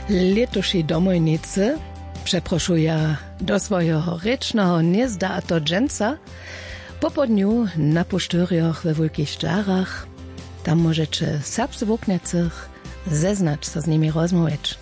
Letoši domojnicy przeproszuję do swojego rycznego gniezda, a to dżęca, po południu na pusztyrioch we Wielkich Szczarach. Tam możecie serbscy woknecych zeznać, co z nimi rozmawiać.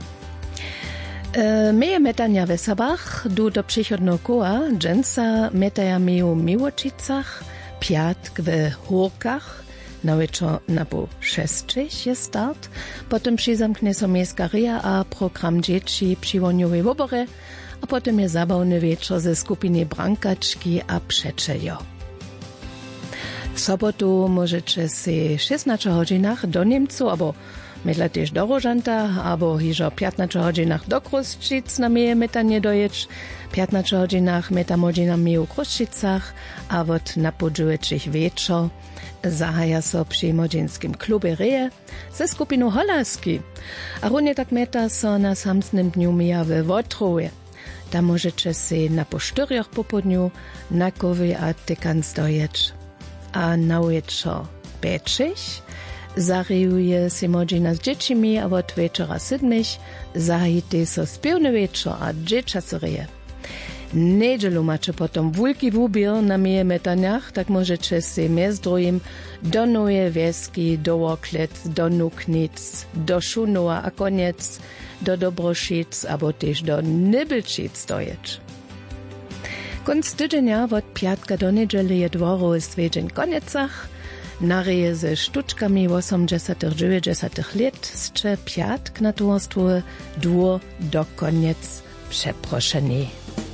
Meje metania w Sabach, do przychodnego koła dżęca metaja meju w Miłočicach, piatk w Hórkach, na wieczór na po 6 jest start, potem przyzamknie so miejskaria a program dzieci przywoniowej wobory, a potem je zabawny wieczór ze skupiny Brankaczki a Przeczejo. W sobotu możecie się 16 godzinach do Niemcu, albo mydla też do Rożanta, albo hiżo 15 godzinach do Kruszczyc na meje metanie dojeć, 15 godzinach metamodzinami w Kruszczycach, a wot na podżułeczych wieczór zahaja so przy modzinskim klubie Reje ze skupiną Holaski. A równie tak meta so na samsnym dniu mija we Wotrowie. Tam możecie się na po 4 po południu na kowy a tykans dojeć. A na wieczór 5 zariuje się modzina z dziećmi, a od wieczora 7 zahajite so spiewny wieczór a dzieciacerie. Niedzielu macie potom wielki wubir na meje metaniach, tak możecie się między drugim do Nowe Wieski, do Łoklec, do Nuknic, do Szunowa, a koniec do Dobroszic, albo też do Nybelčic dojeć. Konc tydzienia od piatka do niedzieli je dworowy stwiedzeń koniecach, nareje ze sztuczkami 80-90 lat, zcze piatk na towarstwo dwór do koniec przeproszeni.